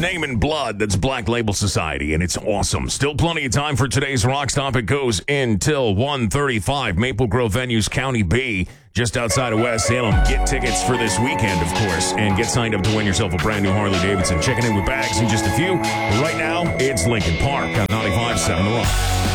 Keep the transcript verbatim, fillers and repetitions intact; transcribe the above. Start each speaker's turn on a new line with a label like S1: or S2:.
S1: Name in Blood. That's Black Label Society, and it's awesome. Still plenty of time for today's rock stop. It goes until one thirty-five. Maple Grove Venues, County B, just outside of West Salem. Get tickets for this weekend, of course, and get signed up to win yourself a brand new Harley Davidson. Checking in with bags in just a few. But right now, it's Lincoln Park on ninety-five point seven The Rock.